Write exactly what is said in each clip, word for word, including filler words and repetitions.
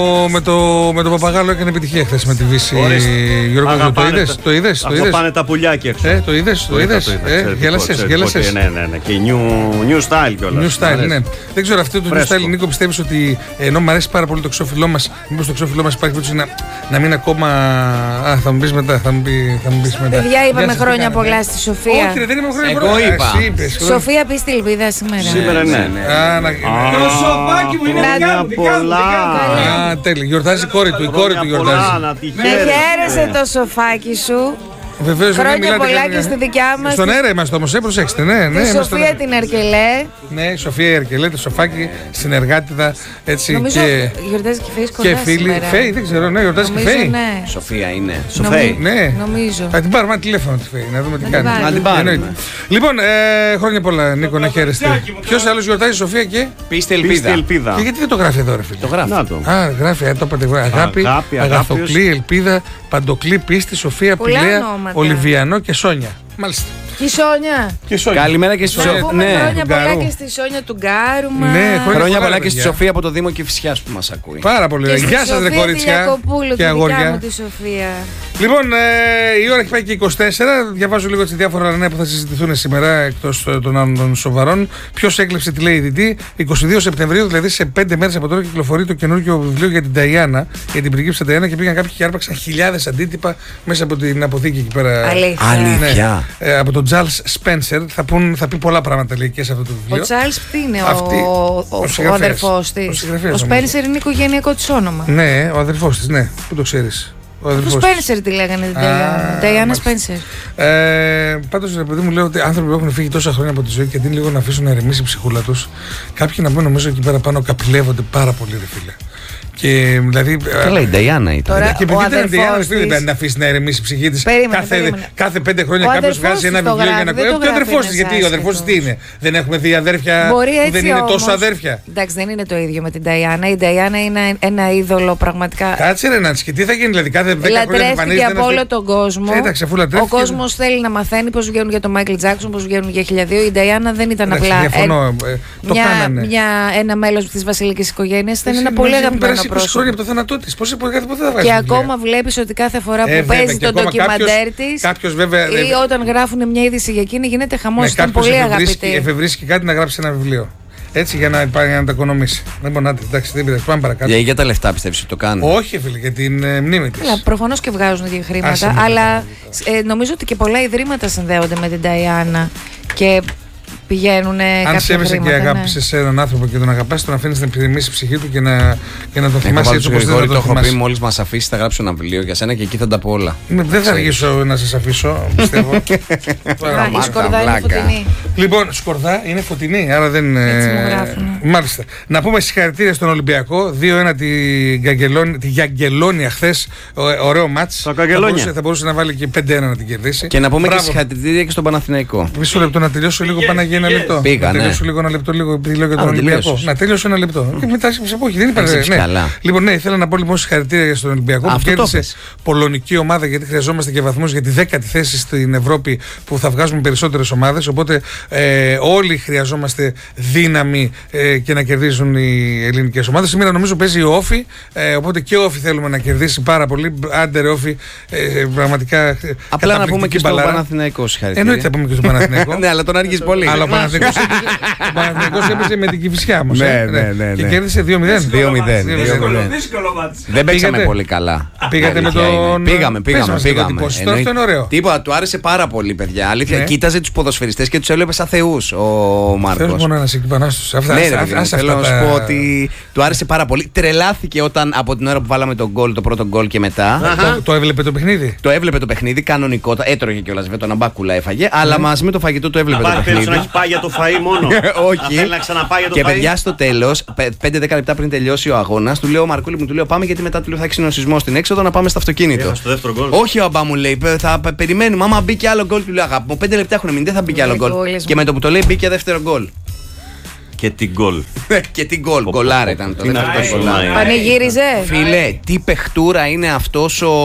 Με το, με το Παπαγάλο έκανε επιτυχία χθες με τη Βύση. Γιώργο, το είδες, το είδες, το είδες. πάνε τα πουλιάκια έξω. Ε, το είδες, το είδες. Ε, γέλασες, γέλασες. Ναι, ναι, ναι. Και new, new style κιόλας. New style, ναι. Δεν ξέρω, αυτό το new style, Νίκο, πιστεύεις ότι ενώ μου αρέσει πάρα πολύ το ξόφυλλό μας, μήπως το ξόφυλλό μας υπάρχει περίπτωση να, να μην ακόμα. Α, θα μου πεις μετά, θα μου, πει, θα μου πεις μετά. Παιδιά, είπαμε χρόνια πολλά στη Σοφία. Όχι, δεν είπαμε χρόνια πολλά. Εγώ είπα. Σοφία, πεις τη ελπίδα σήμερα. Σήμερα ναι. Το σοφάκι μου είναι πολλά. Τέλει, γιορτάζει η κόρη του, η κόρη του γιορτάζει. Με χαίρεσε το σοφάκι σου. Βεβαίως, χρόνια πολλά και στη δικιά μας. Στον αέρα είμαστε όμως, ε, προσέξτε, ναι, ναι. Τη Σοφία την Αρκελέ. Ναι, η Σοφία η Αρκελέ, το σοφάκι, συνεργάτηδα, έτσι. Νομίζω και γιορτάζει και Φέη κοντά και φίλοι, σήμερα. Φέη, δεν ξέρω, ναι, γιορτάζει και Φέη. Ναι. Σοφία είναι. Σοφέη. Ναι. Νομίζω. Θα την πάρουμε ένα τηλέφωνο τη Φέη, να δούμε τι κάνει. Να την πάρουμε. Λοιπόν, ε, χρόνια πολλά, Νίκο, να χαίρεστε. Ποιος άλλος γιορτάζει, Σοφία και. Πίστε ελπίδα. Και γιατί δεν το γράφει εδώ, ρε φίλε. Το γράφει. Α, γράφει, το είπατε. Αγάπη, Αγαθοκλή, Ελπίδα, Παντοκλή, Πίστη, Σοφία, Πηλαία, Ολιβιανό και Σόνια. Μάλιστα. Και η Σόνια. Και Σόνια. Καλημέρα και στη Σοφία. Ναι, χρόνια πολλά και στη Σόνια του Γκάρου μας. Ναι, χρόνια πολλά και στη Σοφία από το Δήμο Κηφισιάς που μας ακούει. Πάρα πολύ. Γεια σας, ρε κορίτσια. Και αγόρια. Τη Σοφία. Λοιπόν, ε, η ώρα έχει πάει και είκοσι τέσσερα. Διαβάζω λίγο τις διάφορα νέα που θα συζητηθούν σήμερα εκτός των άλλων των σοβαρών. Ποιος έκλεψε τη Lady Di. είκοσι δύο Σεπτεμβρίου, δηλαδή σε πέντε μέρες από τώρα, κυκλοφορεί το καινούργιο βιβλίο για την Νταϊάννα, για την πριγκίπισσα Νταϊάννα, και πήγαν κάποιοι και άρπαξαν χιλιάδες αντίτυπα μέσα από την αποθήκη εκεί πέρα. Αλήθεια. Ναι. Ε, από τον Charles Spencer. Θα, πούν, θα πει πολλά πράγματα λέει και σε αυτό το βιβλίο. Ο Charles τι είναι, Αυτή, ο, ο, ο, ο αδερφός της. Ο, ο Spencer είναι οικογενειακό της όνομα. Ναι, ο αδερφός της, ναι. Πού το ξέρεις. Ο Spencer τη λέγανε την Νταϊάννα Spencer. Ε, πάντως, ρε παιδί μου, λέω ότι άνθρωποι που έχουν φύγει τόσα χρόνια από τη ζωή και αντί λίγο να αφήσουν να ηρεμήσει η ψυχούλα τους, κάποιοι να μπουν νομίζω εκεί πέρα πάνω καπηλεύονται πάρα πολύ, ρε φίλε. Και δηλαδή. Καλά, η Νταϊάννα ήταν. Τώρα, και επειδή ήταν η Νταϊάννα, δεν πρέπει να αφήσει να ηρεμήσει η ψυχή τη. Κάθε, κάθε πέντε χρόνια κάποιο βγάζει ένα βιβλίο για να ακούει. Και ο αδερφός τη, γιατί ο αδερφός τη τι είναι. Δεν έχουμε δει αδέρφια που δεν είναι τόσο αδέρφια. Εντάξει, δεν είναι το ίδιο με την Νταϊάννα. Η Νταϊάννα είναι ένα είδωλο πραγματικά. Κάτσε ρε Νάντσι, και τι θα γίνει, δηλαδή κάθε δέκα χρόνια εμφανίζεται. Από όλο τον κόσμο. Εντάξει, αφού λατρεύτηκε. Ο κόσμος θέλει να μαθαίνει πώς βγαίνουν για τον Μάικλ Τζάκσον, πώς βγαίνουν για χίλια δύο. Η Νταϊάννα δεν ήταν απλά ένα μέλος της βασιλικής οικογένειας. Ήταν ένα πολύ αγαπημένο πρόσωπο. Της, πώς κάθε πότε θα βάζει. Και ακόμα βλέπεις ότι κάθε φορά που ε, παίζει το ντοκιμαντέρ της ή όταν γράφουν μια είδηση για εκείνη γίνεται χαμός. Ναι, ήταν πολύ αγαπητή. Εφευρίσκει κάτι να γράψει ένα βιβλίο. Έτσι για να, για να τα οικονομήσει. Δεν μπορεί να εντάξει, δεν πειράζει. Πάμε παρακάτω. Για, για τα λεφτά πιστεύεις ότι το κάνουν. Όχι, φίλε, για την ε, μνήμη της. Προφανώς και βγάζουν δύο χρήματα. Άσε, αλλά ε, νομίζω ότι και πολλά ιδρύματα συνδέονται με την Νταϊάννα. Και πηγαίνουν. Αν σέβεσαι και αγάπησες ναι. έναν άνθρωπο και τον αγαπάς, τον αφήνεις να επιδημήσει η ψυχή του και να, και να τον θυμάσαι έτσι όπως δεν θα το έχω πει. Μόλις μας αφήσεις, θα γράψω ένα βιβλίο για σένα και εκεί θα τα πω όλα. Δεν θα αργήσω να σας αφήσω, πιστεύω. Η Σκορδά είναι φωτεινή. Λοιπόν, Σκορδά είναι φωτεινή, άρα δεν. Έτσι μου γράφουν. Μάλιστα. Να πούμε συγχαρητήρια στον Ολυμπιακό. δύο ένα τη Γιαγκελόνια χθες. Ωραίο μάτς. Θα μπορούσε να βάλει και πέντε ένα να την κερδίσει. Και να πούμε και συγχαρητήρια και στον Παναθηναϊκό. Μισό λεπτό να τελειώσω λίγο πάνω για ένα λεπτό. Πήγα, να ναι. τελειώσω λίγο ένα λεπτό, λίγο επειδή λέω για τον Ολυμπιακό. Να τελειώσω ένα λεπτό. Και μετά σε εποχή δεν υπάρχει. Ναι. Λοιπόν, ναι, ήθελα να πω λοιπόν συγχαρητήρια στον Ολυμπιακό που κέρδισε πολωνική ομάδα, γιατί χρειαζόμαστε και βαθμούς για τη δέκατη θέση στην Ευρώπη που θα βγάζουμε περισσότερες ομάδες. Οπότε ε, όλοι χρειαζόμαστε δύναμη ε, και να κερδίζουν οι ελληνικές ομάδες. Σήμερα νομίζω παίζει ο Όφη, ε, οπότε και ο Όφη θέλουμε να κερδίσει πάρα πολύ. Άντε, ρε Όφη, ε, πραγματικά. Απλά να πούμε και στον Παναθηναϊκό συγχαρητήρια. Εννοείται να πούμε και στον Παναθηναϊκό. Ναι, αλλά τον άργησε πολύ. Αλλά ο Παναθηναϊκός έπαιζε με την Κηφισιά όμως. Ναι, ναι, ναι. Και κέρδισε δύο μηδέν. δύο μηδέν. Δεν παίξαμε πολύ καλά. Πήγατε με τον. Πήγαμε, πήγαμε. πήγαμε. Αυτό είναι ωραίο. Τίποτα, του άρεσε πάρα πολύ, παιδιά. Αλήθεια, κοίταζε τους ποδοσφαιριστές και τους έβλεπε σαν θεούς ο Μάρκος. Θέλω μόνο ένας εκπανάστος. Ναι, θέλω να σου πω ότι του άρεσε πάρα πολύ. Τρελάθηκε όταν από την ώρα που βάλαμε τον γκολ, το πρώτο γκολ και μετά. Το έβλεπε το παιχνίδι. Το έβλεπε το παιχνίδι κανονικότατα. Έτρωγε κιόλας βέβαια, τον αμπάκουλα έφαγε. Αλλά μαζί με το φαγητό το έβλεπε το παιχνίδι. Να έχει πάει για το φαΐ μόνο. Όχι. Θέλει να ξαναπάει για το και φαΐ. παιδιά στο τέλος, πέντε δέκα λεπτά πριν τελειώσει ο αγώνας, του λέω Μαρκούλη μου, του λέω πάμε γιατί μετά του λέω θα έχει συνοσισμό στην έξοδο να πάμε στο αυτοκίνητο. Στο δεύτερο γκολ. Όχι ο αμπά μου λέει, θα περιμένουμε. Άμα μπει και άλλο γκολ, του λέω αγάπη μου, πέντε λεπτά έχουν μείνει, δεν θα μπει και άλλο γκολ. Και με το που το λέει μπήκε δεύτερο γκολ. Και τι γκολ. Και τι γκολ. Γκολάρα ήταν το δεύτερο γκολ. Πανηγύριζε. Φίλε, τι παιχτούρα είναι αυτός ο.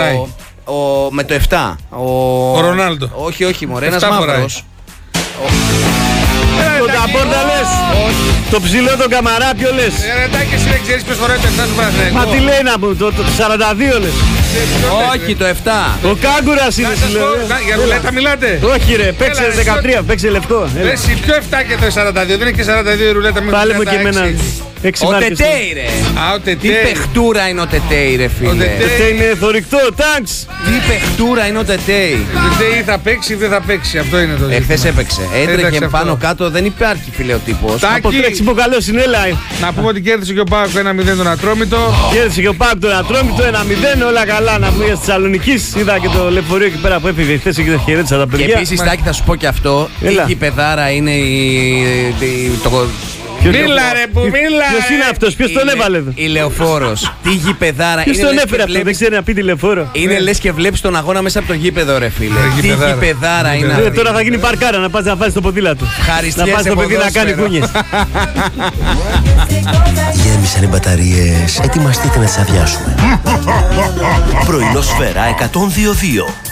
Ο, με το επτά. Ο, ο Ρονάλντο. Όχι, όχι, μωρέ, ένας μαύρος. Το ταμπόρτα λες. Το ψηλό τον Καμαρά ποιο λες. Ρετάκι εσύ δεν ξέρεις ποιος φοράει το εφτά του Παναθηναϊκού. Μα τι λέει να μου, το σαράντα δύο λες. Όχι, το εφτά. Ο Κάγκουρας είναι συλλογή. Για ρουλέτα μιλάτε. Όχι ρε, παίξε δεκατρία, παίξε λευκό. Εσύ πιο εφτά και το σαράντα δύο, δεν είναι και σαράντα δύο η ρουλέτα. Πάλι μου και εμένα. Ο Τετέι ρε. Α, ο Τετέι. Τι παιχτούρα είναι ο Τετέι ρε φίλε. Ο Τετέι είναι θορυκτό, τάγκς. Τι παιχτούρα είναι ο Τετέι. Ο Τετέι θα παίξει ή δεν θα παίξει, αυτό είναι το ζήτημα. Εχθές έπαιξε. Έτρεχε πάνω κάτω, δεν υπάρχει φίλε ο τύπος. Από τρέξιμο καλό είναι, έλα. Να πούμε ότι κέρδισε και ο Πάοκ ένα μηδέν τον Ατρόμητο. Κέρδισε και ο Πάοκ τον Ατρόμητο ένα μηδέν, όλα καλά. Να πούμε για τη Θεσσαλονίκη. Είδα και το λεωφορείο εκεί πέρα που έφυγε χθες και τα χαιρέτησα τα παιδιά. Και επίσης, Τάκη, θα σου πω και αυτό. Η γηπεδάρα είναι η. Μίλα ρε που μίλα. Ποιος είναι αυτός, ποιος τον έβαλε εδώ. Η Λεωφόρος. Τι γηπεδάρα. Ποιος τον έφερε αυτό, δεν ξέρει να πει τη Λεωφόρο. Είναι λες και βλέπεις τον αγώνα μέσα από το γήπεδο ρε φίλε. Τι γηπεδάρα είναι αυτή. Τώρα θα γίνει παρκάρα να πας να βάζεις το ποδήλατο. Ευχαριστιέσαι. Να πας το παιδί να κάνει κούνιες. Γέμισαν οι μπαταρίες, ετοιμαστείτε να τις αδειάσουμε. Πρωινό Σφαίρα εκατόν δύο δύο.